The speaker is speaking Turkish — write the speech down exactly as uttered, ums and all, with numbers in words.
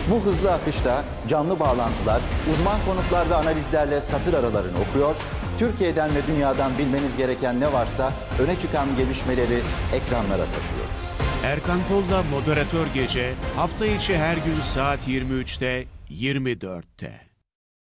Bu hızlı akışta canlı bağlantılar, uzman konuklar ve analizlerle satır aralarını okuyor, Türkiye'den ve dünyadan bilmeniz gereken ne varsa öne çıkan gelişmeleri ekranlara taşıyoruz. Erkan Kol'la Moderatör Gece hafta içi her gün saat yirmi üçte yirmi dörtte.